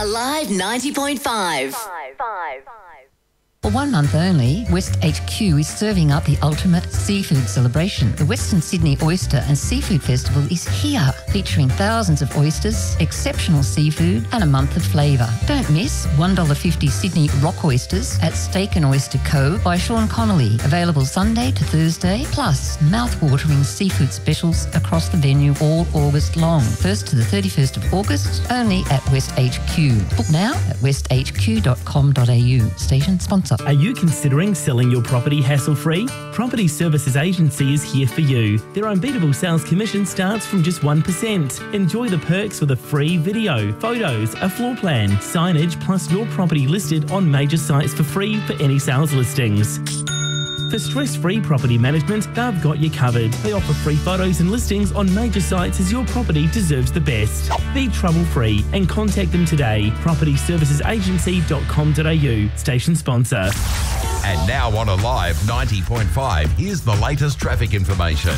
Alive 90.5. For 1 month only, West HQ is serving up the ultimate seafood celebration. The Western Sydney Oyster and Seafood Festival is here, featuring thousands of oysters, exceptional seafood, and a month of flavour. Don't miss $1.50 Sydney rock oysters at Steak and Oyster Co. by Sean Connolly. Available Sunday to Thursday, plus mouth-watering seafood specials across the venue all August long. 1st to the 31st of August, only at West HQ. Book now at westhq.com.au. Station sponsor. Are you considering selling your property hassle-free? Property Services Agency is here for you. Their unbeatable sales commission starts from just 1%. Enjoy the perks with a free video, photos, a floor plan, signage, plus your property listed on major sites for free for any sales listings. For stress-free property management, they've got you covered. They offer free photos and listings on major sites as your property deserves the best. Be trouble-free and contact them today. propertyservicesagency.com.au. Station sponsor. And now on Alive 90.5, here's the latest traffic information.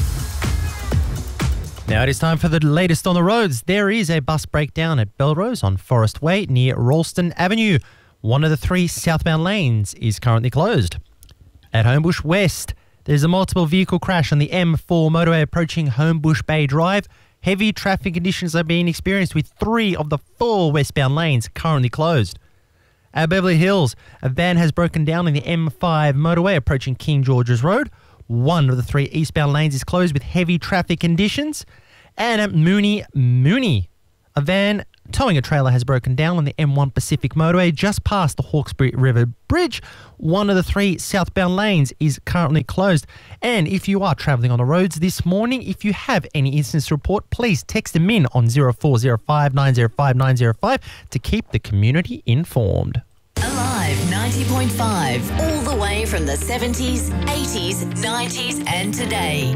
Now it is time for the latest on the roads. There is a bus breakdown at Belrose on Forest Way near Ralston Avenue. One of the 3 southbound lanes is currently closed. At Homebush West, there's a multiple vehicle crash on the M4 motorway approaching Homebush Bay Drive. Heavy traffic conditions are being experienced with 3 of the 4 westbound lanes currently closed. At Beverly Hills, a van has broken down in the M5 motorway approaching King George's Road. 1 of the 3 eastbound lanes is closed with heavy traffic conditions. And at Mooney, a van towing a trailer has broken down on the M1 Pacific motorway just past the Hawkesbury River Bridge. 1 of the 3 southbound lanes is currently closed. And if you are travelling on the roads this morning, if you have any incidents to report, please text them in on 0405 905 905 to keep the community informed. Alive 90.5. All the way from the 70s, 80s, 90s and today.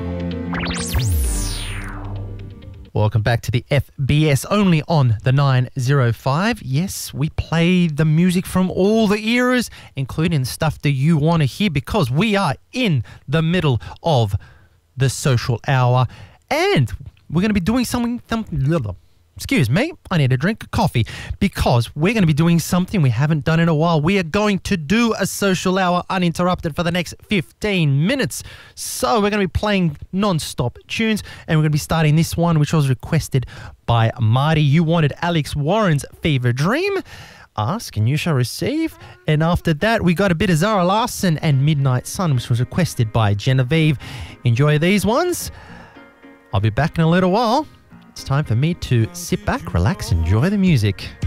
Welcome back to the FBS, only on the 905. Yes, we play the music from all the eras, including stuff that you want to hear, because we are in the middle of the social hour. And we're going to be doing something... Excuse me, I need a drink of coffee, because we're going to be doing something we haven't done in a while. We are going to do a social hour uninterrupted for the next 15 minutes. So we're going to be playing non-stop tunes, and we're going to be starting this one, which was requested by Marty. You wanted Alex Warren's Fever Dream. Ask and you shall receive. And after that, we got a bit of Zara Larsson and Midnight Sun, which was requested by Genevieve. Enjoy these ones. I'll be back in a little while. It's time for me to sit back, relax, enjoy the music.